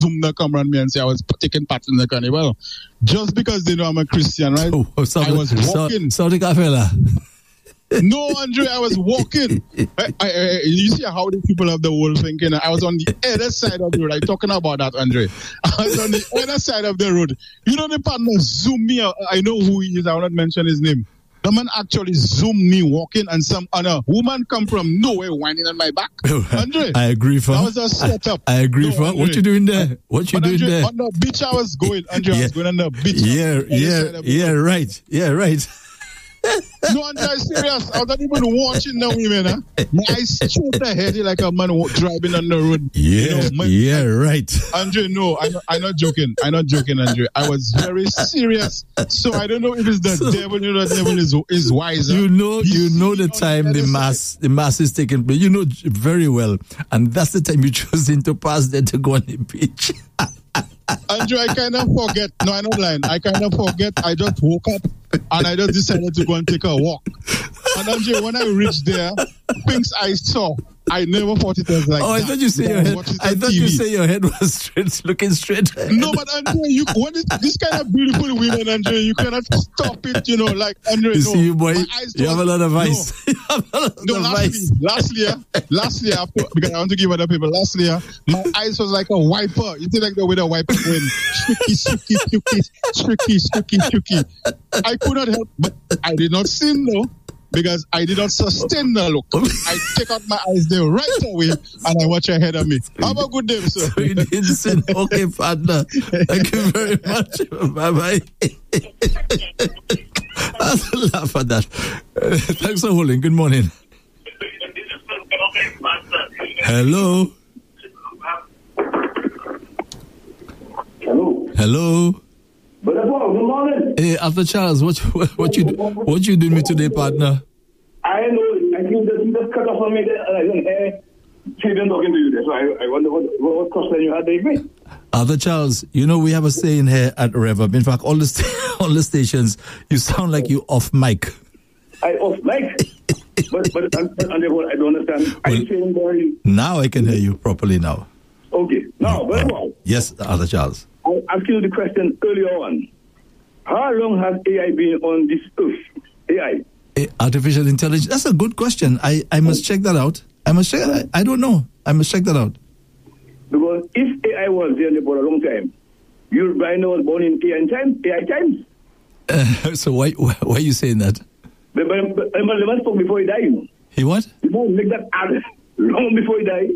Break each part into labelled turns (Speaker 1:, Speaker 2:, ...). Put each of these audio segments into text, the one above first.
Speaker 1: zoom the camera on me and say I was taking part in the carnival. Just because they know I'm a Christian, right? I was walking. No, Andre, I was walking. You see how the people of the world thinking. I was on the other side of the road. I'm talking about that, Andre. I was on the other side of the road. You know, the partner zoomed me out. I know who he is. I will not mention his name. The man actually zoomed me walking, and some other woman come from nowhere whining on my back. Andre,
Speaker 2: I agree for.
Speaker 1: That was a setup.
Speaker 2: I agree for. What you doing there? What you doing there?
Speaker 1: On the beach I was going. Andre, I was going on the beach.
Speaker 2: Right.
Speaker 1: No, Andre, I'm serious. I was not even watching the women. My eyes straight ahead like a man driving on the road.
Speaker 2: Right.
Speaker 1: Andre, no, I'm not joking. Andre. I was very serious. So I don't know if it's the devil. You know, the devil is wiser.
Speaker 2: You know the time the mass is taking place. You know very well, and that's the time you choosing to pass there to go on the beach.
Speaker 1: Andrew, I kind of forget. No, I'm not lying. I kind of forget. I just woke up and I just decided to go and take a walk. And Andrew, when I reached there, things I saw, I never thought it was like that.
Speaker 2: I thought you say your head. I thought you say your head was straight, looking straight ahead.
Speaker 1: No, but Andrew, when this kind of beautiful women, Andrew, you cannot stop it. You know, like Andrew.
Speaker 2: You see, you boy, you have a lot of ice.
Speaker 1: Lastly, after, because I want to give other people. Lastly, my eyes was like a wiper. You think like the way the wiper going, tricky. I could not help, but I did not sin though. Because I did not sustain the look. I take out my eyes there right away and I watch ahead of me. Have a good day, sir.
Speaker 2: So you didn't sin. Okay, partner. Thank you very much. Bye-bye. I'll laugh at that. Thanks for holding. Good morning. Hello. Hello.
Speaker 3: Good morning.
Speaker 2: Hey, Arthur Charles, what you doing me today, partner?
Speaker 3: I know. I think that you just cut off on me. Talking to you there, so I wonder what question you had, David.
Speaker 2: Arthur Charles, you know we have a saying here at Reverb. In fact, all the stations, you sound like you off mic.
Speaker 3: I off mic, but I don't understand. I'm saying very.
Speaker 2: Now I can hear you properly now.
Speaker 3: Okay. Now, very well.
Speaker 2: Yes, Arthur Charles.
Speaker 3: I asked you the question earlier on. How long has AI been on this earth? AI.
Speaker 2: Artificial intelligence. That's a good question. I must check that out. I don't know. I must check that out.
Speaker 3: Because if AI was there for a long time, your brain was born in AI times.
Speaker 2: So why are you saying that?
Speaker 3: But the man spoke before he died.
Speaker 2: He what?
Speaker 3: You don't make that ad long before he died.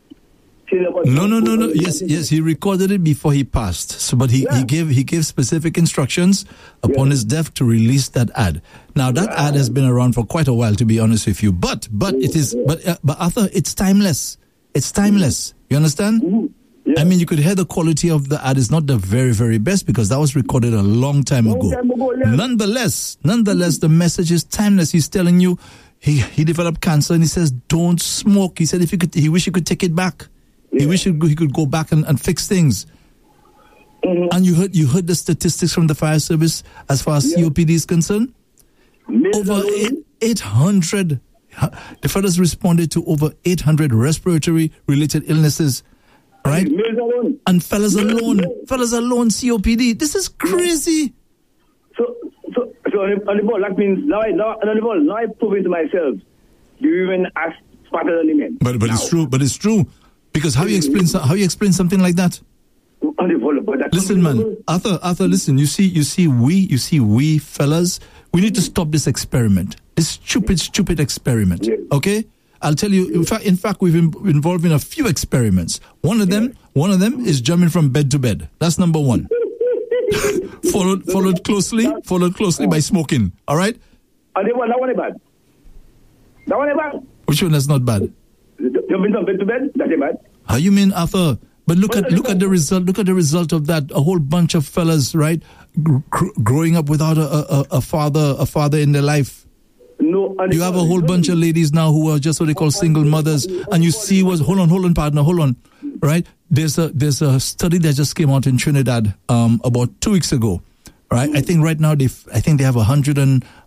Speaker 2: No. Yes. He recorded it before he passed. So, but he gave specific instructions upon his death to release that ad. Now that ad has been around for quite a while, to be honest with you. But Arthur, it's timeless. It's timeless. You understand?
Speaker 3: Yeah.
Speaker 2: I mean, you could hear the quality of the ad is not the very, very best because that was recorded a long time ago. Nonetheless, the message is timeless. He's telling you he developed cancer and he says don't smoke. He said he wish he could take it back. He wished he could go back and fix things. Mm-hmm. And you heard the statistics from the fire service as far as COPD is concerned. Over 800. The fellas responded to over 800 respiratory related illnesses, right? And fellas alone, COPD. This is crazy.
Speaker 3: So on the ball, that means now I prove it to myself. Do you even ask smarter than the men?
Speaker 2: But it's true. Because how you explain something like that? Listen, man, Arthur, listen. You see, we fellas, we need to stop this experiment. This stupid experiment. Okay, I'll tell you. In fact, we've been involved in a few experiments. One of them is jumping from bed to bed. That's number one. followed closely by smoking. All right.
Speaker 3: And that one is bad. That one is bad.
Speaker 2: Which one is not bad?
Speaker 3: Jumping from bed to bed, that's bad.
Speaker 2: How you mean, Arthur? But look at the result. Look at the result of that. A whole bunch of fellas, right, growing up without a father in their life.
Speaker 3: No,
Speaker 2: you have a whole bunch of ladies now who are just what they call single mothers, and you see hold on, partner, hold on, right? There's a study that just came out in Trinidad about 2 weeks ago. Right, I think right now they have 100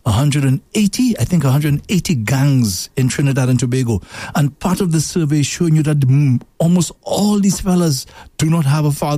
Speaker 2: 180 gangs in Trinidad and Tobago. And part of the survey is showing you that almost all these fellas do not have a father.